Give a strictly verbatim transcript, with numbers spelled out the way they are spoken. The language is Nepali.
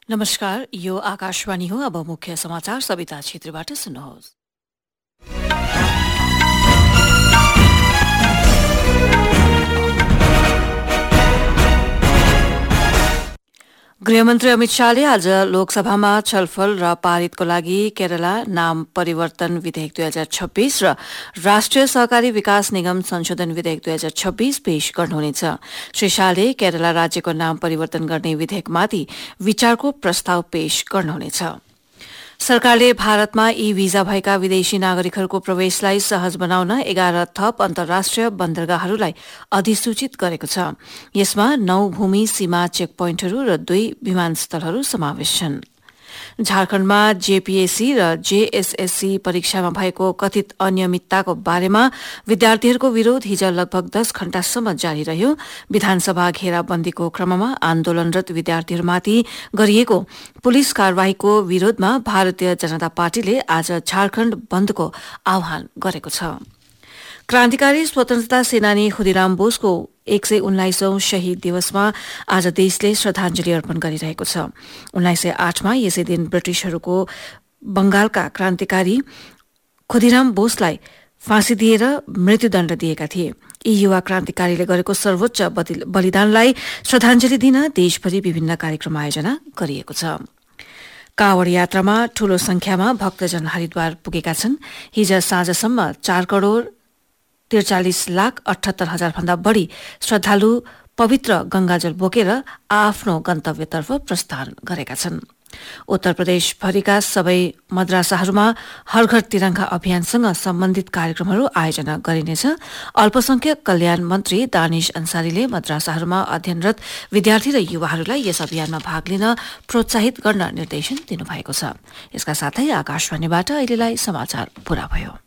नमस्कार, यो आकाशवाणी हो। अब मुख्य समाचार सविता क्षेत्रबाट सुन्नुहोस्। गृहमन्त्री अमित शाहले आज लोकसभामा छलफल र पारितको लागि केरला नाम परिवर्तन विधेयक दुई हजार छब्बीस र राष्ट्रिय सहकारी विकास निगम संशोधन विधेयक दुई हजार छब्बीस पेश गर्नुहुनेछ। श्री शाहले केरला राज्यको नाम परिवर्तन गर्ने विधेयकमाथि विचारको प्रस्ताव पेश गर्नुहुनेछ। सरकारले भारतमा ई भिजा भएका विदेशी नागरिकहरूको प्रवेशलाई सहज बनाउन एघार थप अन्तर्राष्ट्रिय बन्दरगाहहरूलाई अधिसूचित गरेको छ। यसमा नौ भूमि सीमा चेक पोइन्टहरू र दुई विमानस्थलहरू समावेश छन्। झारखण्डमा जेपीएससी र जेएसएससी परीक्षामा भएको कथित अनियमितताको बारेमा विद्यार्थीहरूको विरोध हिज लगभग दस घण्टासम्म जारी रह्यो। विधानसभा घेराबन्दीको क्रममा आन्दोलनरत विद्यार्थीहरूमाथि गरिएको पुलिस कार्यवाहीको विरोधमा भारतीय जनता पार्टीले आज झारखण्ड बन्दको आह्वान गरेको छ। क्रान्तिकारी स्वतन्त्रता सेनानी खुदीराम बोसको एक सय उन्नाइसौं शहीद दिवसमा आज देशले श्रद्धांजलि अर्पण गरिरहेको छ। उन्नाइस सय आठमा यसै दिन ब्रिटिशहरूको बंगालका क्रान्तिकारी खुदीराम बोसलाई फाँसी दिएर मृत्युदण्ड दिएका थिए। यी युवा क्रान्तिकारीले गरेको सर्वोच्च बलिदानलाई श्रद्धांजलि दिन देशभरि विभिन्न कार्यक्रम आयोजना गरिएको छ। कावड़ यात्रामा ठूलो संख्यामा भक्तजन हरिद्वार पुगेका छन्। हिज साँझसम्म चार करोड़ त्रिचालिस लाख अठहत्तर हजार भन्दा बढ़ी श्रद्धालु पवित्र गंगाजल बोकेर आफ्नो गन्तव्यतर्फ प्रस्थान गरेका छन्। उत्तर प्रदेश भरिका सबै मद्रासाहरूमा हर घर तिरंगा अभियानसँग सम्बन्धित कार्यक्रमहरू आयोजना गरिनेछ। अल्पसंख्यक कल्याण मन्त्री दानिश अन्सारीले मद्रासाहरूमा अध्ययनरत विद्यार्थी र युवाहरूलाई यस अभियानमा भाग लिन प्रोत्साहित गर्न निर्देशन दिनुभएको छ। यसका साथै आकाशवाणीबाट अहिलेलाई समाचार पूरा भयो।